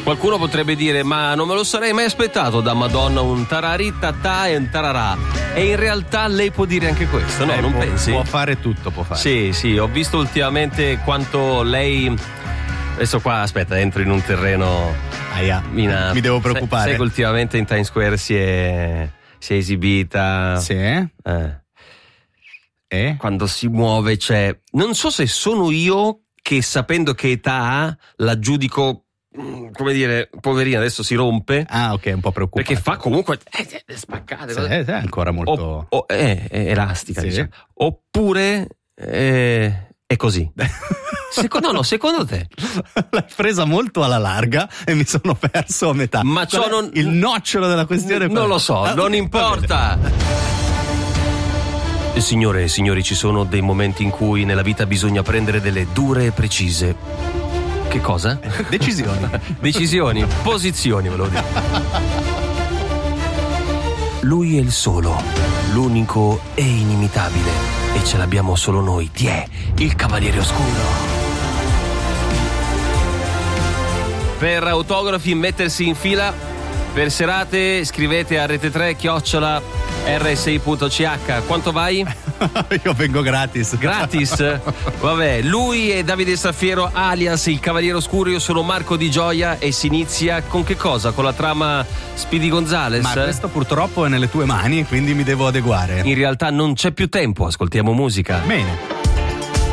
Qualcuno potrebbe dire: ma non me lo sarei mai aspettato da Madonna un tararita e un tararà. E in realtà lei può dire anche questo, no? Non pensi? Può fare tutto, può fare. Sì, ho visto ultimamente quanto lei. Adesso qua, aspetta, entro in un terreno. Mi devo preoccupare. Sai che ultimamente in Times Square si è esibita. Sì. Quando si muove, non so se sono io che, sapendo che età ha, la giudico, come dire, poverina, adesso si rompe. Ah, ok, un po' preoccupato. Perché fa comunque spaccate. È ancora molto è elastica, sì. diciamo. Oppure è così. Secondo te? L'hai presa molto alla larga e mi sono perso a metà. Ma il nocciolo della questione non lo so, non importa. Signore e signori, ci sono dei momenti in cui nella vita bisogna prendere delle dure e precise. Che cosa? Decisioni, posizioni, volevo dire. Lui è il solo, l'unico e inimitabile. E ce l'abbiamo solo noi. Chi è? Il Cavaliere Oscuro. Per autografi, mettersi in fila. Per serate scrivete a rete3@rsei.ch. Quanto vai? Io vengo gratis. Gratis? Vabbè, lui è Davide Staffiero alias il Cavaliere Oscuro, io sono Marco Di Gioia e si inizia con che cosa? Con la trama Speedy Gonzales? Ma questo purtroppo è nelle tue mani, quindi mi devo adeguare. In realtà non c'è più tempo, ascoltiamo musica. Bene.